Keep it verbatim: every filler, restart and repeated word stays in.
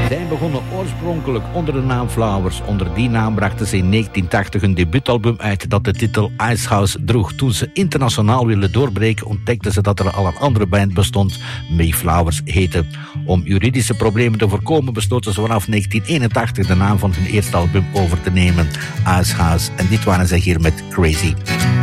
Zij begonnen oorspronkelijk onder de naam Flowers. Onder die naam brachten ze in negentien tachtig een debuutalbum uit dat de titel Icehouse droeg. Toen ze internationaal wilden doorbreken, ontdekten ze dat er al een andere band bestond, Mayflowers heette. Om juridische problemen te voorkomen besloten ze vanaf negentien eenentachtig de naam van hun eerste album over te nemen, Icehouse. En dit waren zij hier met Crazy.